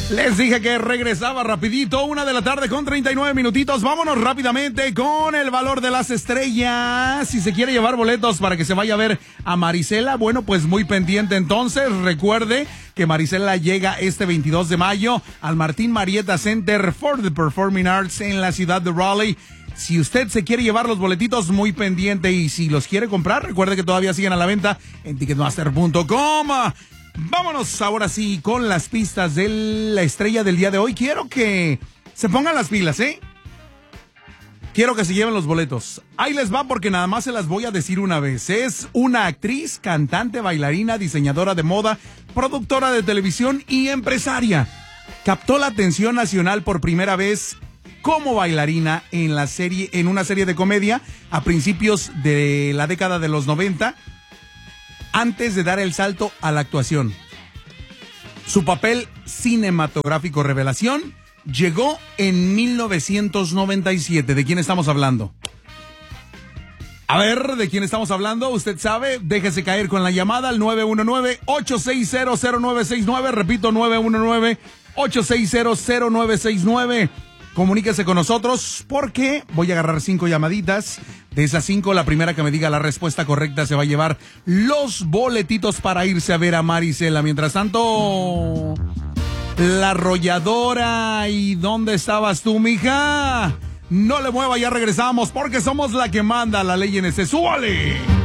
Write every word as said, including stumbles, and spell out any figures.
Les dije que regresaba rapidito, una de la tarde con treinta y nueve minutitos. Vámonos rápidamente con el valor de las estrellas. Si se quiere llevar boletos para que se vaya a ver a Marisela, bueno, pues muy pendiente entonces. Recuerde que Marisela llega este veintidós de mayo al Martín Marietta Center for the Performing Arts en la ciudad de Raleigh. Si usted se quiere llevar los boletitos, muy pendiente. Y si los quiere comprar, recuerde que todavía siguen a la venta en ticketmaster punto com. Vámonos ahora sí con las pistas de la estrella del día de hoy. Quiero que se pongan las pilas, ¿eh? Quiero que se lleven los boletos. Ahí les va porque nada más se las voy a decir una vez. Es una actriz, cantante, bailarina, diseñadora de moda, productora de televisión y empresaria. Captó la atención nacional por primera vez como bailarina en la serie, en una serie de comedia a principios de la década de los noventa. Antes de dar el salto a la actuación. Su papel cinematográfico revelación llegó en mil novecientos noventa y siete. ¿De quién estamos hablando? A ver, ¿de quién estamos hablando? ¿Usted sabe? Déjese caer con la llamada al nueve uno nueve, ocho seis cero, cero nueve seis nueve. Repito, nueve uno nueve, ocho seis cero, cero nueve seis nueve. Comuníquese con nosotros porque voy a agarrar cinco llamaditas. De esas cinco, la primera que me diga la respuesta correcta se va a llevar los boletitos para irse a ver a Marisela. Mientras tanto, la arrolladora. ¿Y dónde estabas tú, mija? No le mueva, ya regresamos porque somos la que manda la ley en ese. ¡Súbale!